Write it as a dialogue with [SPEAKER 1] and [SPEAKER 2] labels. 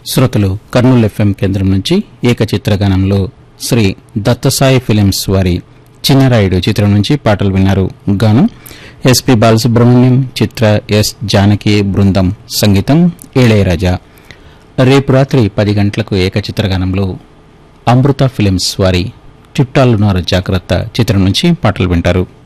[SPEAKER 1] శ్రోతలు కర్నూలు ఎఫ్ఎం కేంద్రం నుంచి ఏకచిత్రగానంలో శ్రీ దత్తసాయి ఫిలిమ్స్ వారి చిన్నరాయుడు చిత్రం నుంచి పాటలు విన్నారు. గానం ఎస్పి బాలసుబ్రహ్మణ్యం, చిత్ర ఎస్ జానకి బృందం, సంగీతం ఇళయరాజా. రేపు రాత్రి 10 గంటలకు ఏకచిత్రగానంలో అమృత ఫిలిమ్స్ వారి చుట్టాలున్నారు జాగ్రత్త చిత్రం నుంచి పాటలు వింటారు.